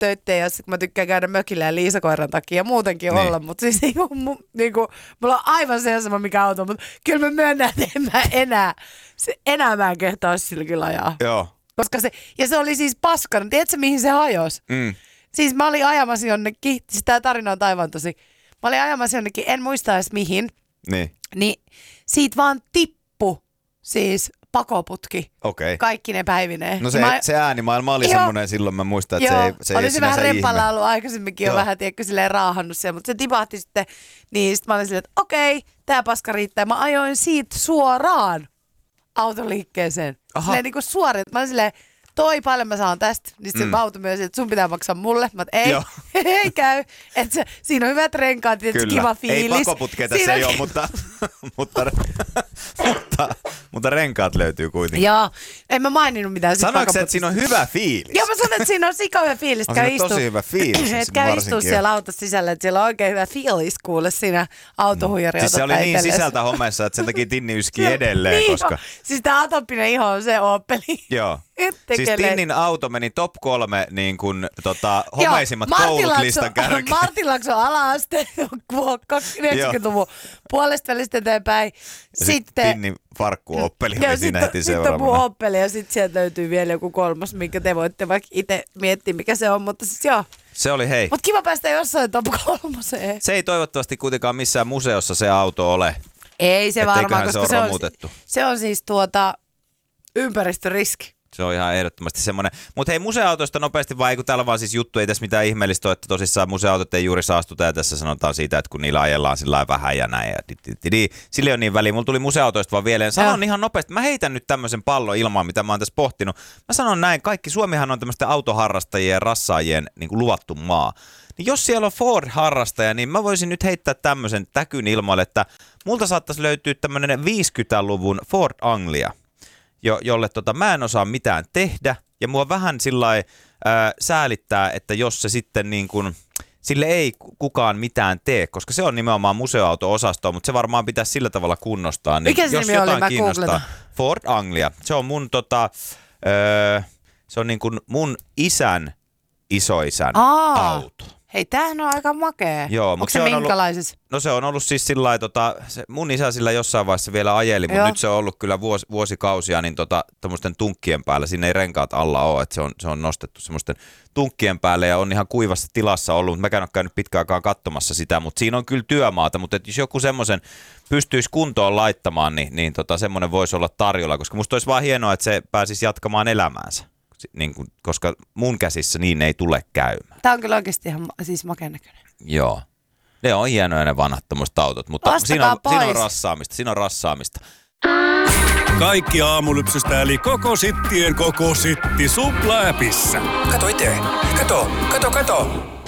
töitten ja sit mä tykkään käydä mökillä ja Liisa-koiran takia muutenkin olla, mutta siis niinku, mulla on aivan se sama mikä auto, mutta kyllä mä myönnän, että en mä enää mä en kehtaa sillä kyllä ajaa. Joo. Koska se oli siis paskana. Tiedätkö mihin se hajosi? Siis mä olin ajamassa jonnekin, siis tää tarina on taivaan tosi. Mä olin ajamassa jonnekin, en muista edes mihin. Niin siitä vaan tippu siis pakoputki. Okei. Kaikki ne päivineen. No se äänimaailma oli semmoinen silloin, mä muistan, että se ei oli se vähän rempalla ihme. ollut aikaisemminkin jo vähän, tiedätkö, silleen raahannut siellä, mutta se tipahti sitten, niin sitten mä olin silleen, että okei, tää paska riittää. Mä ajoin siitä suoraan autoliikkeeseen. Silleen niin kuin suoraan. Mä olin silleen, toi paljon mä saan tästä. Niin sitten se auto myös, että sun pitää maksaa mulle. Mä ei, ei käy. Että siinä on hyvät renkaat, tietysti kiva fiilis. Ei pakoputkeja tässä ei ole, mutta renkaat löytyy kuitenkin. Joo, en mä maininnut mitään. Sanoitko että siinä on hyvä fiilis? Joo, mä sanon, että siinä on sika hyvä fiilis. On siinä tosi hyvä fiilis. Että käy istua siellä autossa sisällä, että siellä on oikein hyvä fiilis kuule siinä autohuijari. Siis se oli niin sisältä hommessa, että sen takia Tinni yskii edelleen. Niin koska... Siis tää atopinen iho on se Opeli. Joo. Siis Tinnin auto meni top 3 niin kuin, homeisimmat koulut-listan kärkeen. Martinlakson ala-aste, 90-luvun puolesta välistä eteenpäin. Sitten Tinnin farkku Opeli oli siinä heti seuraavana. Sitten mun Opeli ja sitten sieltä löytyy vielä joku kolmas, minkä te voitte vaikka itse miettiä, mikä se on. Mutta siis joo. Se oli hei. Mutta kiva päästä jossain top 3. Se ei toivottavasti kuitenkaan missään museossa se auto ole. Ei se varmaan, koska se on siis ympäristöriski. Se on ihan ehdottomasti semmoinen. Mutta hei, museoautoista nopeasti vaan, kun täällä vaan siis juttu, ei tässä mitään ihmeellistä ole, että tosissaan museoautot ei juuri saastuta ja tässä sanotaan siitä, että kun niillä ajellaan sillä vähän ja näin ja sillä ei ole niin väliä. Mulla tuli museoautoista vaan vielä. Sanon ihan nopeasti, mä heitän nyt tämmöisen pallon ilmaan, mitä mä oon tässä pohtinut. Mä sanon näin, Suomihan on tämmöisten autoharrastajien ja rassaajien niin kuin luvattu maa. Niin jos siellä on Ford-harrastaja, niin mä voisin nyt heittää tämmöisen täkyn ilmoille, että multa saattaisi löytyä tämmöinen 50-luvun Ford Anglia. Jolle mä en osaa mitään tehdä, ja mua vähän sillai säälittää, että jos se sitten niin kuin, sille ei kukaan mitään tee, koska se on nimenomaan museoauto-osastoa, mutta se varmaan pitäisi sillä tavalla kunnostaa. Niin mikä se nimi oli? Mä googletan. Ford Anglia. Se on mun, se on niin kuin mun isän isoisän auto. Hei, tämähän on aika makea. Joo, onko se minkälaisessa? No se on ollut siis sillä lailla, mun isä sillä jossain vaiheessa vielä ajeli, mutta nyt se on ollut kyllä vuosikausia niin tommoisten tunkkien päällä. Siinä ei renkaat alla ole, että se on nostettu semmoisten tunkkien päälle ja on ihan kuivassa tilassa ollut. Mä en ole käynyt pitkään aikaan katsomassa sitä, mutta siinä on kyllä työmaata. Mutta jos joku semmoisen pystyisi kuntoon laittamaan, niin semmoinen voisi olla tarjolla, koska musta olisi vaan hienoa, että se pääsisi jatkamaan elämäänsä. Niin kuin, koska mun käsissä niin ei tule käymään. Tämä on kyllä oikeasti ihan siis makeen näköinen. Joo. Ne on hienoja ne vanhat tommoset autot, mutta siinä on rassaamista. Kaikki aamulypsystä eli koko sittien koko sitti Supla-äpissä. Kato itse. Kato.